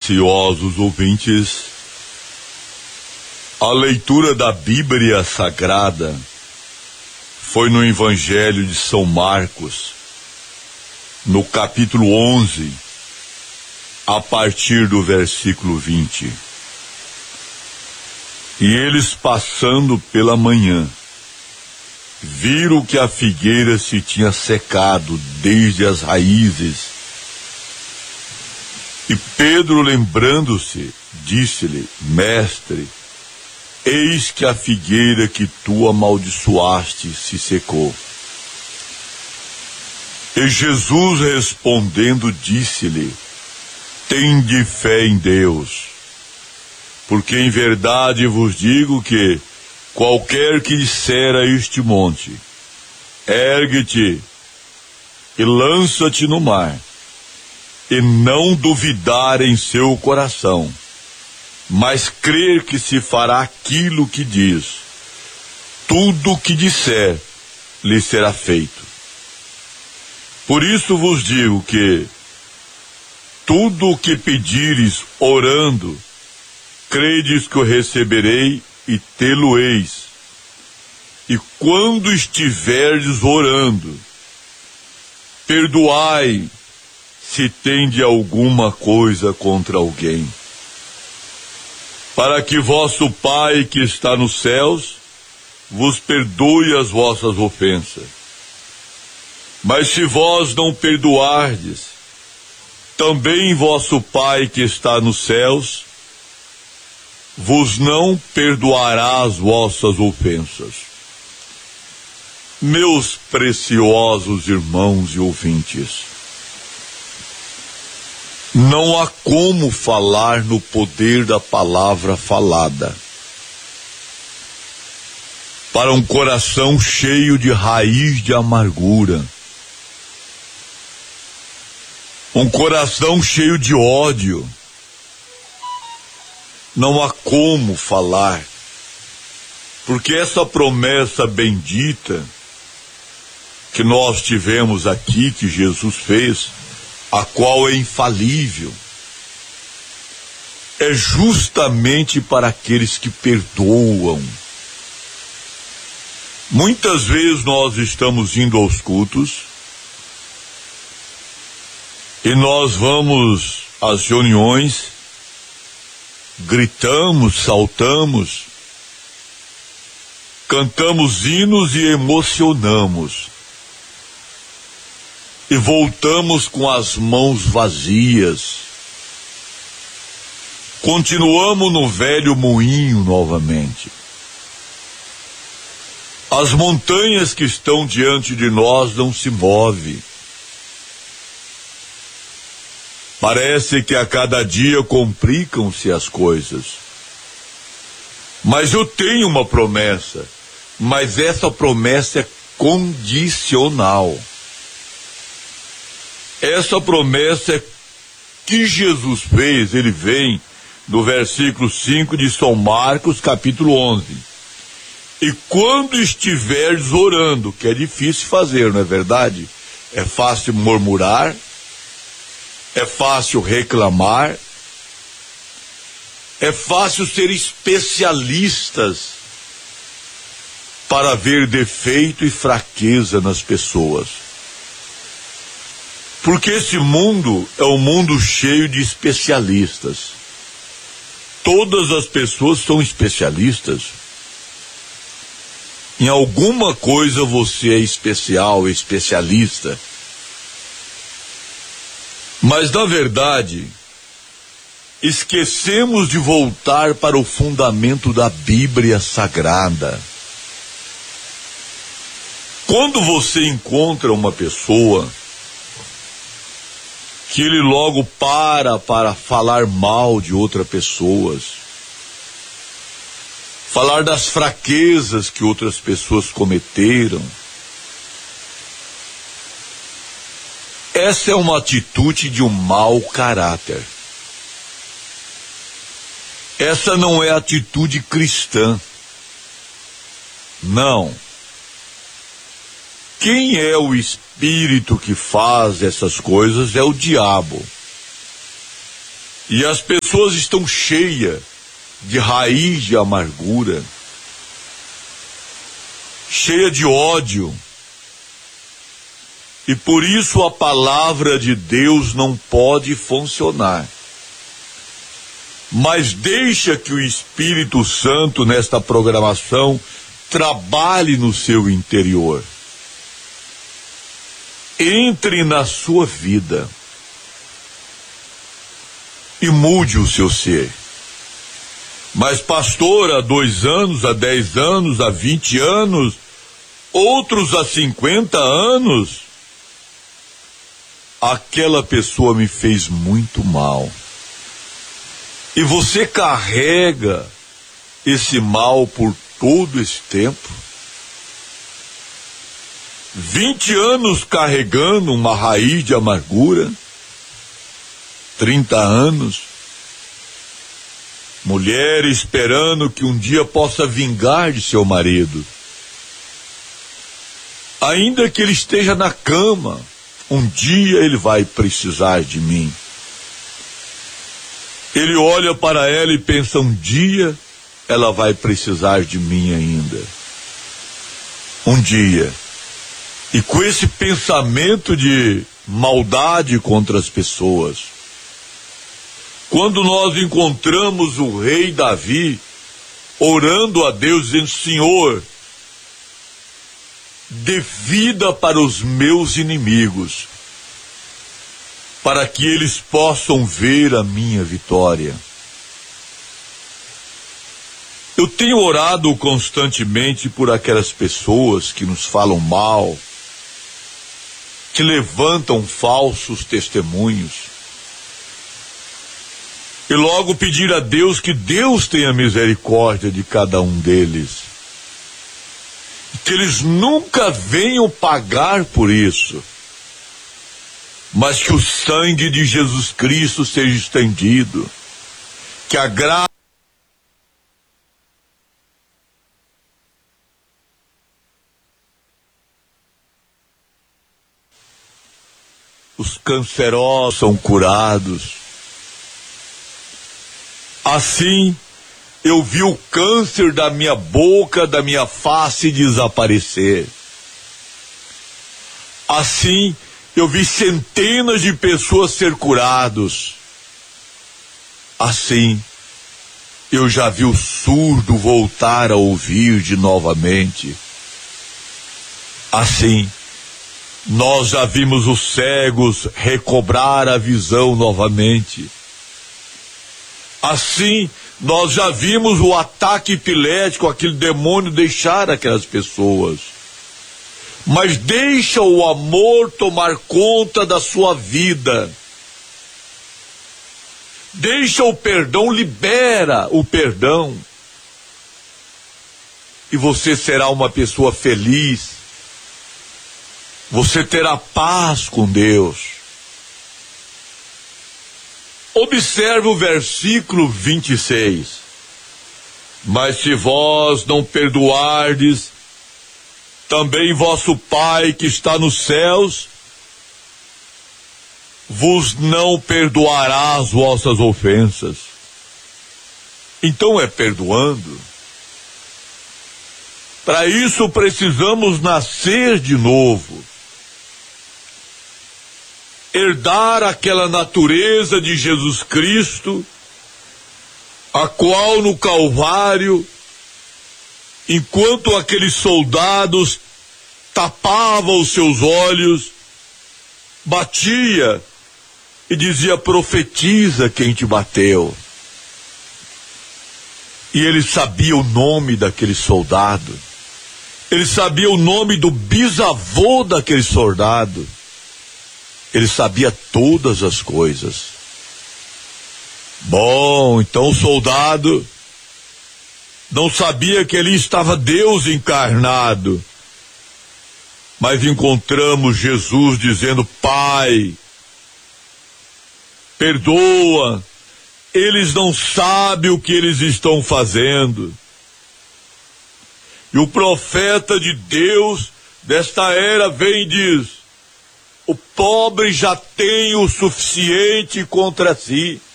preciosos ouvintes, a leitura da Bíblia Sagrada foi no Evangelho de São Marcos, no capítulo 11, a partir do versículo 20. E eles, passando pela manhã, viram que a figueira se tinha secado desde as raízes. E Pedro, lembrando-se, disse-lhe: Mestre, eis que a figueira que tu amaldiçoaste se secou. E Jesus, respondendo, disse-lhe: Tende fé em Deus, porque em verdade vos digo que qualquer que disser a este monte: ergue-te e lança-te no mar, e não duvidar em seu coração, mas crer que se fará aquilo que diz, tudo o que disser lhe será feito. Por isso vos digo que tudo o que pedires orando, credes que o receberei e tê-lo-eis. E quando estiverdes orando, perdoai se tende alguma coisa contra alguém, para que vosso Pai que está nos céus vos perdoe as vossas ofensas. Mas se vós não perdoardes, também vosso Pai que está nos céus vos não perdoará as vossas ofensas. Meus preciosos irmãos e ouvintes, não há como falar no poder da palavra falada para um coração cheio de raiz de amargura, um coração cheio de ódio. Não há como falar, porque essa promessa bendita que nós tivemos aqui, que Jesus fez, a qual é infalível, é justamente para aqueles que perdoam. Muitas vezes nós estamos indo aos cultos e nós vamos às reuniões, gritamos, saltamos, cantamos hinos e emocionamos. E voltamos com as mãos vazias. Continuamos no velho moinho novamente. As montanhas que estão diante de nós não se movem. Parece que a cada dia complicam-se as coisas. Mas eu tenho uma promessa, mas essa promessa é condicional. Essa promessa que Jesus fez, ele vem no versículo 5 de São Marcos, capítulo 11. E quando estiveres orando, que é difícil fazer, não é verdade? É fácil murmurar, é fácil reclamar, é fácil ser especialistas para ver defeito e fraqueza nas pessoas. Porque esse mundo é um mundo cheio de especialistas. Todas as pessoas são especialistas. Em alguma coisa você é especial, especialista. Mas, na verdade, esquecemos de voltar para o fundamento da Bíblia Sagrada. Quando você encontra uma pessoa que ele logo para falar mal de outra pessoa, falar das fraquezas que outras pessoas cometeram, essa é uma atitude de um mau caráter. Essa não é atitude cristã. Não. Quem é o espírito que faz essas coisas é o diabo. E as pessoas estão cheias de raiz de amargura, cheia de ódio. E por isso a palavra de Deus não pode funcionar. Mas deixa que o Espírito Santo, nesta programação, trabalhe no seu interior. Entre na sua vida e mude o seu ser. Mas pastor, há 2 anos, há 10 anos, há 20 anos, outros há 50 anos, aquela pessoa me fez muito mal. E você carrega esse mal por todo esse tempo? 20 anos carregando uma raiz de amargura, 30 anos, mulher esperando que um dia possa vingar de seu marido. Ainda que ele esteja na cama, um dia ele vai precisar de mim. Ele olha para ela e pensa, um dia ela vai precisar de mim ainda. Um dia. E com esse pensamento de maldade contra as pessoas, quando nós encontramos o rei Davi orando a Deus, dizendo, Senhor, dê vida para os meus inimigos, para que eles possam ver a minha vitória. Eu tenho orado constantemente por aquelas pessoas que nos falam mal, que levantam falsos testemunhos, e logo pedir a Deus que Deus tenha misericórdia de cada um deles, que eles nunca venham pagar por isso, mas que o sangue de Jesus Cristo seja estendido, que a graça os cancerosos são curados. Assim, eu vi o câncer da minha boca, da minha face desaparecer. Assim, eu vi centenas de pessoas ser curados. Assim, eu já vi o surdo voltar a ouvir de novamente. Assim, nós já vimos os cegos recobrar a visão novamente. Assim, nós já vimos o ataque epilético, aquele demônio deixar aquelas pessoas. Mas deixa o amor tomar conta da sua vida. Deixa o perdão, libera o perdão. E você será uma pessoa feliz. Você terá paz com Deus. Observe o versículo 26. Mas se vós não perdoardes, também vosso Pai que está nos céus vos não perdoará as vossas ofensas. Então é perdoando. Para isso precisamos nascer de novo. Herdar aquela natureza de Jesus Cristo, a qual no Calvário, enquanto aqueles soldados tapavam os seus olhos, batia e dizia, profetiza quem te bateu. E ele sabia o nome daquele soldado, ele sabia o nome do bisavô daquele soldado, ele sabia todas as coisas. Bom, então o soldado não sabia que ali estava Deus encarnado, mas encontramos Jesus dizendo, Pai, perdoa, eles não sabem o que eles estão fazendo. E o profeta de Deus desta era vem e diz, o pobre já tem o suficiente contra si.